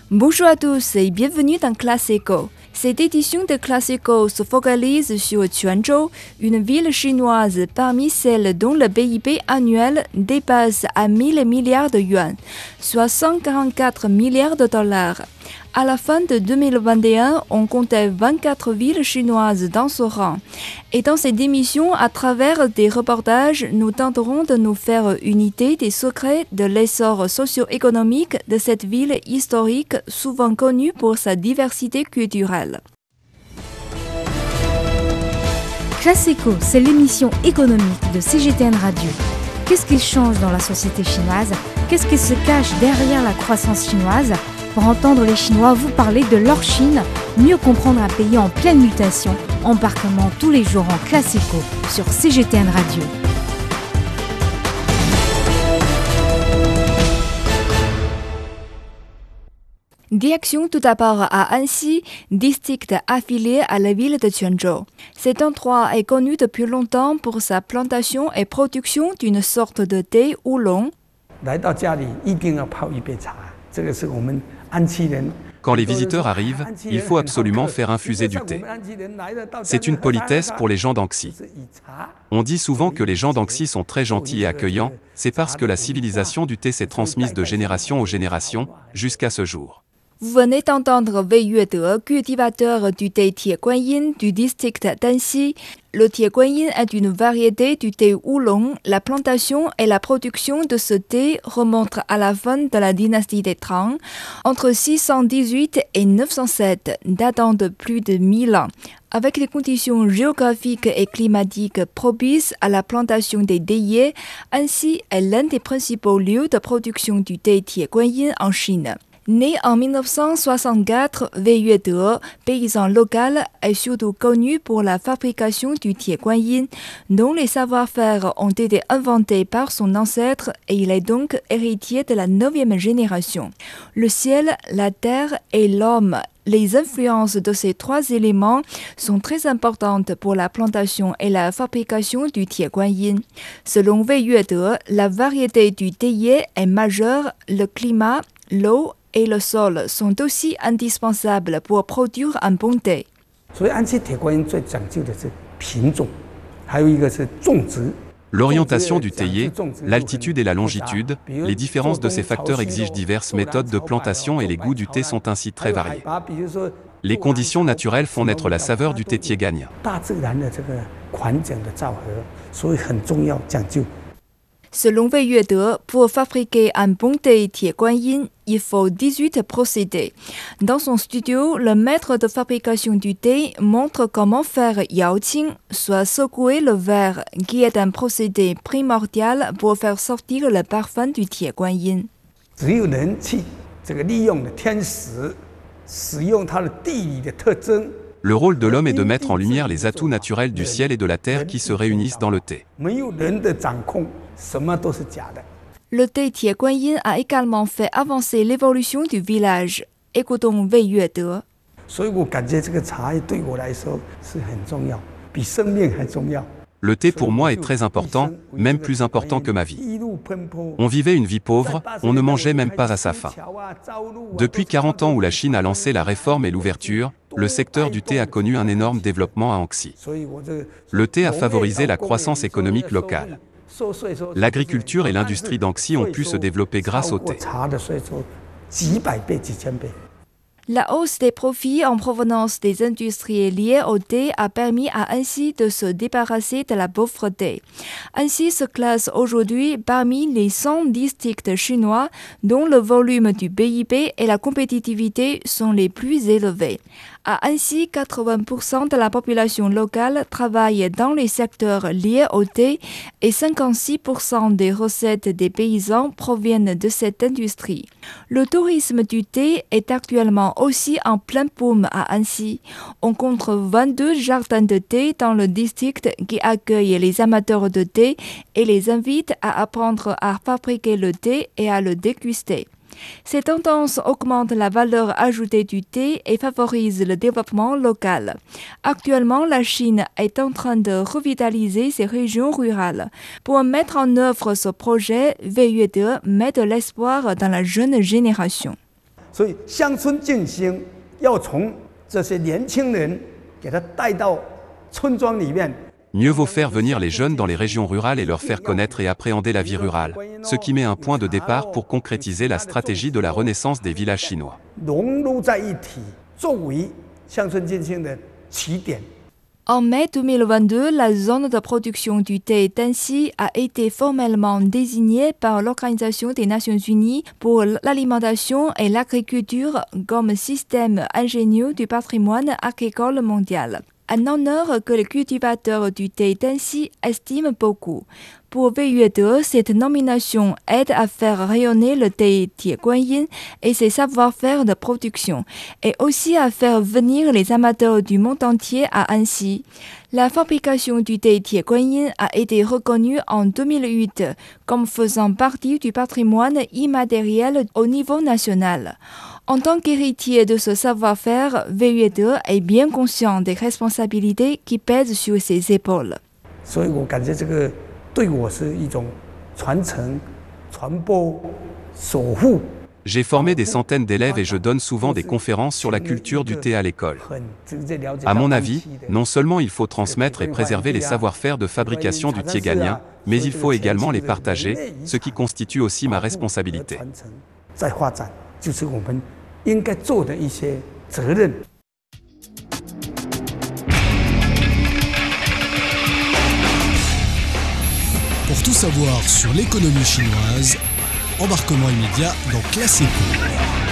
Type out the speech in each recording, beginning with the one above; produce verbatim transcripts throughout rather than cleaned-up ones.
Bonjour à tous et bienvenue dans Classe Eco. Cette édition de Classe Eco se focalise sur Quanzhou, une ville chinoise parmi celles dont le P I B annuel dépasse à mille milliards de yuan, soit cent quarante-quatre milliards de dollars. À la fin de deux mille vingt et un, on comptait vingt-quatre villes chinoises dans ce rang. Et dans cette émission, à travers des reportages, nous tenterons de nous faire une idée des secrets de l'essor socio-économique de cette ville historique, souvent connue pour sa diversité culturelle. Classe Eco, c'est l'émission économique de C G T N Radio. Qu'est-ce qu'il change dans la société chinoise? Qu'est-ce qui se cache derrière la croissance chinoise? Pour entendre les Chinois vous parler de leur Chine, mieux comprendre un pays en pleine mutation, embarquement tous les jours en Classe Eco sur C G T N Radio. Direction tout d'abord à Anxi, district affilié à la ville de Quanzhou. Cet endroit est connu depuis longtemps pour sa plantation et production d'une sorte de thé oolong. Quand les visiteurs arrivent, il faut absolument faire infuser du thé. C'est une politesse pour les gens d'Anxi. On dit souvent que les gens d'Anxi sont très gentils et accueillants, c'est parce que la civilisation du thé s'est transmise de génération en génération, jusqu'à ce jour. Vous venez d'entendre Wei Yuede, cultivateur du thé Tieguanyin du district d'Anxi. Le Tieguanyin est une variété du thé oolong. La plantation et la production de ce thé remontent à la fin de la dynastie des Tang, entre six cent dix-huit et neuf cent sept, datant de plus de mille ans. Avec les conditions géographiques et climatiques propices à la plantation des théiers, Anxi est l'un des principaux lieux de production du thé Tieguanyin en Chine. Né en mille neuf cent soixante-quatre, Wei Yuede, paysan local, est surtout connu pour la fabrication du Tieguanyin, dont les savoir-faire ont été inventés par son ancêtre et il est donc héritier de la neuvième génération. Le ciel, la terre et l'homme. Les influences de ces trois éléments sont très importantes pour la plantation et la fabrication du Tieguanyin. Selon Wei Yuede, la variété du théier est majeure, le climat, l'eau et le sol sont aussi indispensables pour produire un bon thé. L'orientation du théier, l'altitude et la longitude, les différences de ces facteurs exigent diverses méthodes de plantation et les goûts du thé sont ainsi très variés. Les conditions naturelles font naître la saveur du thé Tieguanyin. Selon Wei Yuede, pour fabriquer un bon thé Tieguanyin, il faut dix-huit procédés. Dans son studio, le maître de fabrication du thé montre comment faire yaoqing, soit secouer le verre, qui est un procédé primordial pour faire sortir le parfum du Tieguanyin. Le rôle de l'homme est de mettre en lumière les atouts naturels du ciel et de la terre qui se réunissent dans le thé. Le thé Tieguanyin a également fait avancer l'évolution du village. Écoutons Wei Yuede. Le thé pour moi est très important, même plus important que ma vie. On vivait une vie pauvre, on ne mangeait même pas à sa faim. Depuis quarante ans où la Chine a lancé la réforme et l'ouverture, le secteur du thé a connu un énorme développement à Anxi. Le thé a favorisé la croissance économique locale. L'agriculture et l'industrie d'Anxi ont pu se développer grâce au thé. La hausse des profits en provenance des industries liées au thé a permis à Anxi de se débarrasser de la pauvreté. Anxi se classe aujourd'hui parmi les cent districts chinois dont le volume du P I B et la compétitivité sont les plus élevés. À Anxi, quatre-vingts pour cent de la population locale travaille dans les secteurs liés au thé et cinquante-six pour cent des recettes des paysans proviennent de cette industrie. Le tourisme du thé est actuellement aussi en plein boom à Anxi. On compte vingt-deux jardins de thé dans le district qui accueillent les amateurs de thé et les invitent à apprendre à fabriquer le thé et à le déguster. Ces tendances augmentent la valeur ajoutée du thé et favorisent le développement local. Actuellement, la Chine est en train de revitaliser ses régions rurales. Pour mettre en œuvre ce projet, Wei Yuede met de l'espoir dans la jeune génération. 所以乡村振兴要从这些年轻人给他带到村庄里面。 Mieux vaut faire venir les jeunes dans les régions rurales et leur faire connaître et appréhender la vie rurale, ce qui met un point de départ pour concrétiser la stratégie de la renaissance des villages chinois. En mai deux mille vingt-deux, la zone de production du thé d'Annecy a été formellement désignée par l'Organisation des Nations Unies pour l'alimentation et l'agriculture comme système ingénieux du patrimoine agricole mondial. Un honneur que les cultivateurs du thé d'Annecy estiment beaucoup. Pour V U deux, cette nomination aide à faire rayonner le thé Tie Guan Yin et ses savoir-faire de production, et aussi à faire venir les amateurs du monde entier à Annecy. La fabrication du thé Tie Guan Yin a été reconnue en deux mille huit comme faisant partie du patrimoine immatériel au niveau national. En tant qu'héritier de ce savoir-faire, V U deux est bien conscient des responsabilités qui pèsent sur ses épaules. J'ai formé des centaines d'élèves et je donne souvent des conférences sur la culture du thé à l'école. À mon avis, non seulement il faut transmettre et préserver les savoir-faire de fabrication du thé ghanéen, mais il faut également les partager, ce qui constitue aussi ma responsabilité. Pour tout savoir sur l'économie chinoise, embarquement immédiat dans Classe Éco.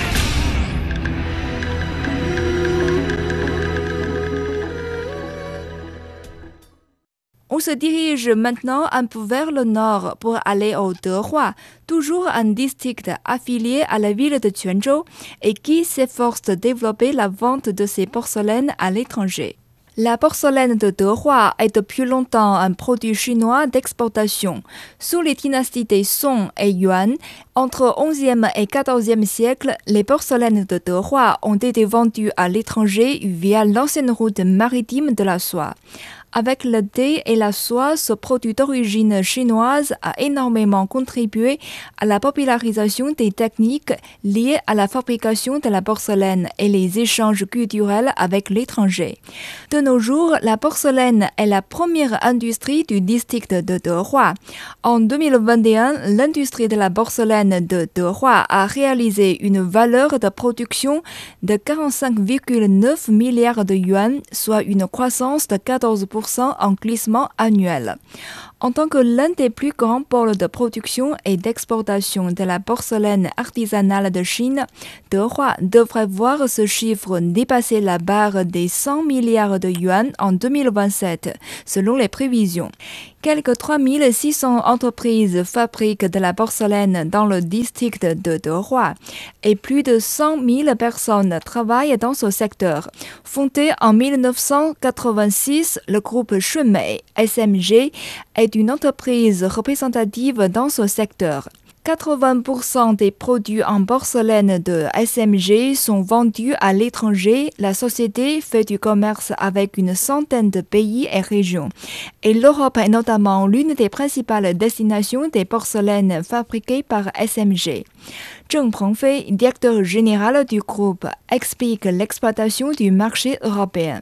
On se dirige maintenant un peu vers le nord pour aller au Dehua, toujours un district affilié à la ville de Quanzhou et qui s'efforce de développer la vente de ses porcelaines à l'étranger. La porcelaine de Dehua est depuis longtemps un produit chinois d'exportation. Sous les dynasties des Song et Yuan, entre onzième et quatorzième siècle, les porcelaines de Dehua ont été vendues à l'étranger via l'ancienne route maritime de la soie. Avec le thé et la soie, ce produit d'origine chinoise a énormément contribué à la popularisation des techniques liées à la fabrication de la porcelaine et les échanges culturels avec l'étranger. De nos jours, la porcelaine est la première industrie du district de Dehua. En deux mille vingt et un, l'industrie de la porcelaine de Dehua a réalisé une valeur de production de quarante-cinq virgule neuf milliards de yuan, soit une croissance de quatorze pour cent en glissement annuel. En tant que l'un des plus grands pôles de production et d'exportation de la porcelaine artisanale de Chine, Dehua devrait voir ce chiffre dépasser la barre des cent milliards de yuan en deux mille vingt-sept, selon les prévisions. Quelques trois mille six cents entreprises fabriquent de la porcelaine dans le district de Dehua et plus de cent mille personnes travaillent dans ce secteur. Fondé en mille neuf cent quatre-vingt-six, le groupe Shunmei, S M G, est une entreprise représentative dans ce secteur. quatre-vingts pour cent des produits en porcelaine de S M G sont vendus à l'étranger. La société fait du commerce avec une centaine de pays et régions. Et l'Europe est notamment l'une des principales destinations des porcelaines fabriquées par S M G. Zheng Pengfei, directeur général du groupe, explique l'exploitation du marché européen.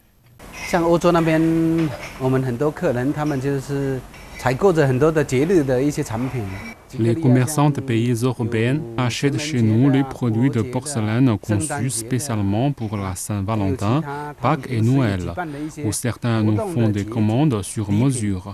Les commerçants des pays européens achètent chez nous les produits de porcelaine conçus spécialement pour la Saint-Valentin, Pâques et Noël, où certains nous font des commandes sur mesure.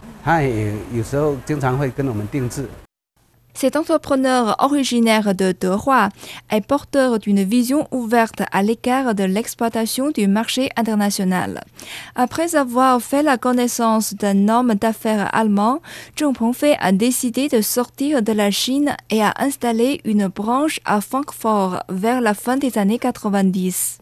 Cet entrepreneur originaire de Dehua est porteur d'une vision ouverte à l'égard de l'exploitation du marché international. Après avoir fait la connaissance d'un homme d'affaires allemand, Zheng Pengfei a décidé de sortir de la Chine et a installé une branche à Francfort vers la fin des années quatre-vingt-dix.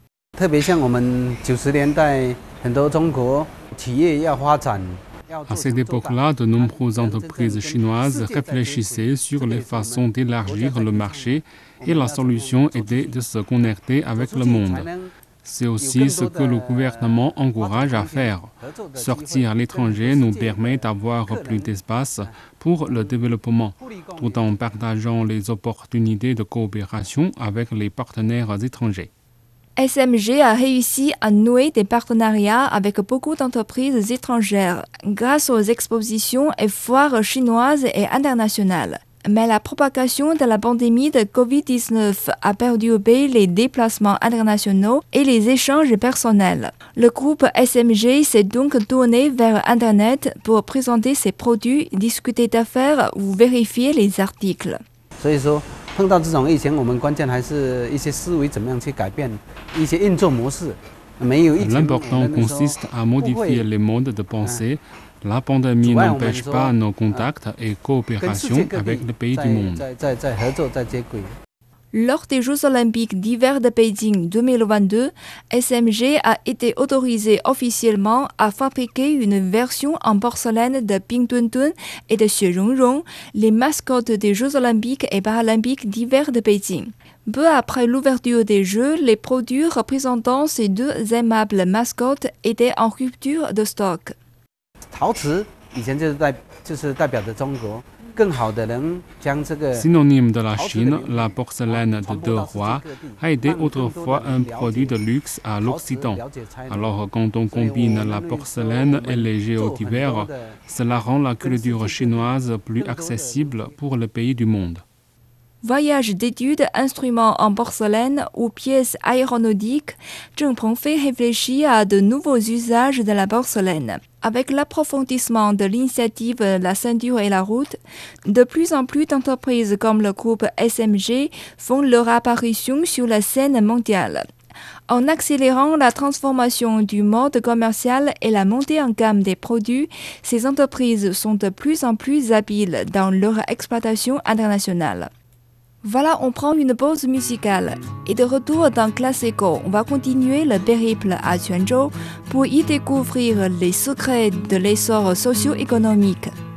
À cette époque-là, de nombreuses entreprises chinoises réfléchissaient sur les façons d'élargir le marché et la solution était de se connecter avec le monde. C'est aussi ce que le gouvernement encourage à faire. Sortir à l'étranger nous permet d'avoir plus d'espace pour le développement, tout en partageant les opportunités de coopération avec les partenaires étrangers. S M G a réussi à nouer des partenariats avec beaucoup d'entreprises étrangères grâce aux expositions et foires chinoises et internationales. Mais la propagation de la pandémie de covid dix-neuf a perturbé les déplacements internationaux et les échanges personnels. Le groupe S M G s'est donc tourné vers Internet pour présenter ses produits, discuter d'affaires ou vérifier les articles. 碰到这种疫情，我们关键还是一些思维怎么样去改变，一些运作模式。没有疫情， L'important consiste à modifier les modes de pensée. La pandémie n'empêche pas nos contacts et coopérations avec les pays du monde. Lors des Jeux olympiques d'hiver de Beijing deux mille vingt-deux, S M G a été autorisé officiellement à fabriquer une version en porcelaine de Bing Duntun et de Xue Rongrong, les mascottes des Jeux olympiques et paralympiques d'hiver de Beijing. Peu après l'ouverture des Jeux, les produits représentant ces deux aimables mascottes étaient en rupture de stock. 陶瓷以前就是代就是代表着中国。 Synonyme de la Chine, la porcelaine de deux rois a été autrefois un produit de luxe à l'Occident. Alors quand on combine la porcelaine et les Jeux d'hiver, cela rend la culture chinoise plus accessible pour les pays du monde. Voyage d'études, instruments en porcelaine ou pièces aéronautiques, Zheng Pengfei réfléchit à de nouveaux usages de la porcelaine. Avec l'approfondissement de l'initiative La ceinture et la route, de plus en plus d'entreprises comme le groupe S M G font leur apparition sur la scène mondiale. En accélérant la transformation du mode commercial et la montée en gamme des produits, ces entreprises sont de plus en plus habiles dans leur exploitation internationale. Voilà, on prend une pause musicale. Et de retour dans Classico, on va continuer le périple à Quanzhou pour y découvrir les secrets de l'essor socio-économique.